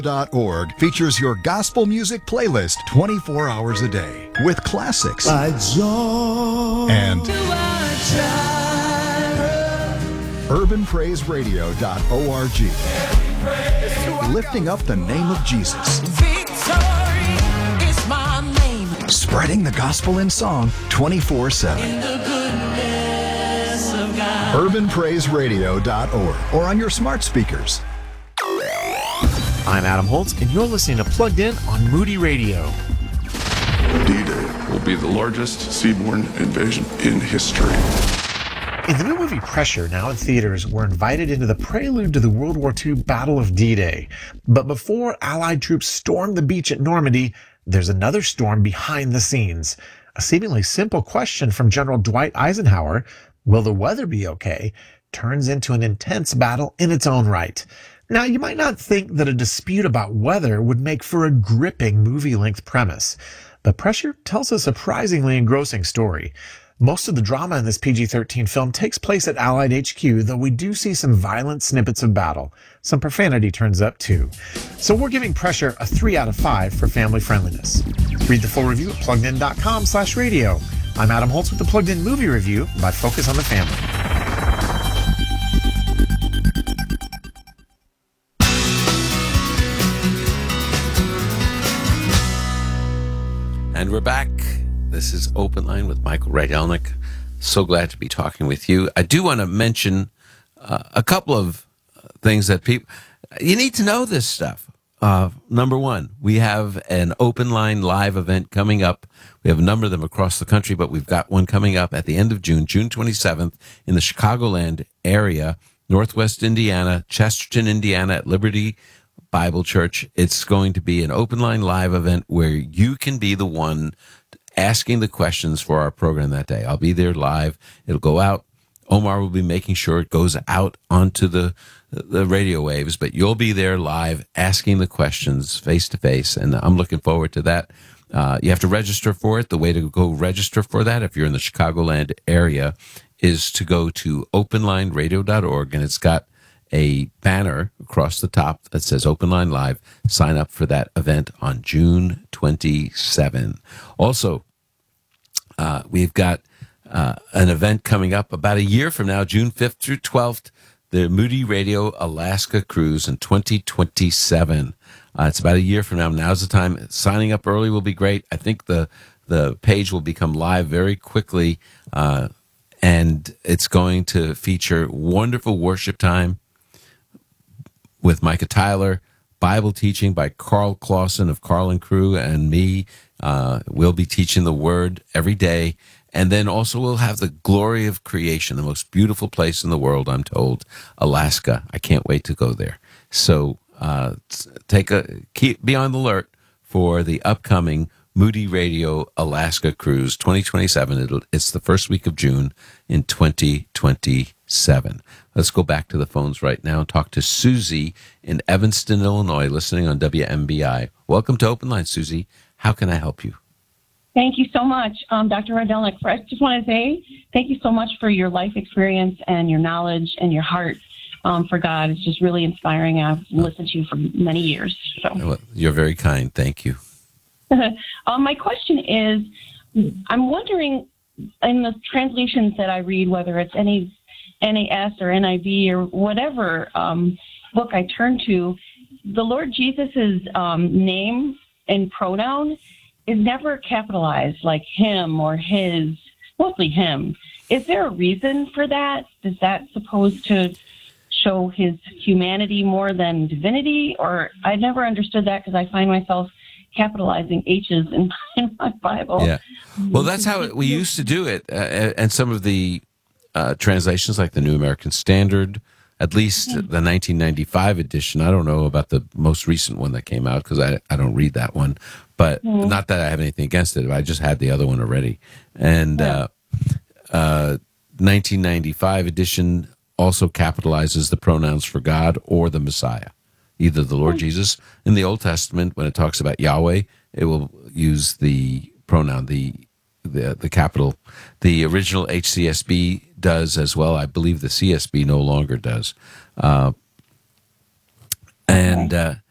UblinRadio.org features your gospel music playlist 24 hours a day with classics and UrbanPraiseRadio.org, lifting up the name of Jesus. Victory is my name. Spreading the gospel in song 24/7. In the goodness of God. UrbanPraiseRadio.org or on your smart speakers. I'm Adam Holtz, and you're listening to Plugged In on Moody Radio. D-Day will be the largest seaborne invasion in history. In the new movie Pressure, now in theaters, we're invited into the prelude to the World War II Battle of D-Day. But before Allied troops storm the beach at Normandy, there's another storm behind the scenes. A seemingly simple question from General Dwight Eisenhower, will the weather be okay, turns into an intense battle in its own right. Now, you might not think that a dispute about weather would make for a gripping movie-length premise, but Pressure tells a surprisingly engrossing story. Most of the drama in this PG-13 film takes place at Allied HQ, though we do see some violent snippets of battle. Some profanity turns up, too. So we're giving Pressure a 3 out of 5 for family friendliness. Read the full review at pluggedin.com/radio. I'm Adam Holtz with the Plugged In Movie Review by Focus on the Family. And we're back. This is Open Line with Michael Rydelnik. So glad to be talking with you. I do want to mention a couple of things that people... You need to know this stuff. Number one, we have an Open Line live event coming up. We have a number of them across the country, but we've got one coming up at the end of June, June 27th, in the Chicagoland area, Northwest Indiana, Chesterton, Indiana, at Liberty Bible Church. It's going to be an Open Line live event where you can be the one asking the questions for our program that day. I'll be there live. It'll go out. Omar will be making sure it goes out onto the radio waves, but you'll be there live asking the questions face to face, and I'm looking forward to that. You have to register for it. The way to go register for that, if you're in the Chicagoland area, is to go to openlineradio.org, and it's got a banner across the top that says Open Line Live. Sign up for that event on June 27. Also, we've got an event coming up about a year from now, June 5th through 12th, the Moody Radio Alaska Cruise in 2027. It's about a year from now. Now's the time. Signing up early will be great. I think the page will become live very quickly, and it's going to feature wonderful worship time with Micah Tyler, Bible teaching by Carl Clausen of Carl and Crew, and me. We'll be teaching the Word every day. And then also we'll have the glory of creation, the most beautiful place in the world, I'm told, Alaska. I can't wait to go there. So be on the alert for the upcoming Moody Radio Alaska Cruise 2027. It's the first week of June in 2027. Let's go back to the phones right now and talk to Susie in Evanston, Illinois, listening on WMBI. Welcome to Open Line, Susie. How can I help you? Thank you so much, Dr. Rydelnik. I just want to say thank you so much for your life experience and your knowledge and your heart for God. It's just really inspiring. I've listened to you for many years. So. Well, you're very kind. Thank you. My question is, I'm wondering, in the translations that I read, whether it's NAS or NIV or whatever book I turn to, the Lord Jesus's name and pronoun is never capitalized, like him or his, mostly him. Is there a reason for that? Is that supposed to show his humanity more than divinity? Or I never understood that because I find myself capitalizing H's in my Bible. Yeah. Well, that's how we used to do it. And some of the translations, like the New American Standard, at least the 1995 edition. I don't know about the most recent one that came out because I don't read that one. But not that I have anything against it. I just had the other one already. And 1995 edition also capitalizes the pronouns for God or the Messiah. Either the Lord Jesus. In the Old Testament, when it talks about Yahweh, it will use the pronoun, the capital. The original HCSB does as well. I believe the CSB no longer does. And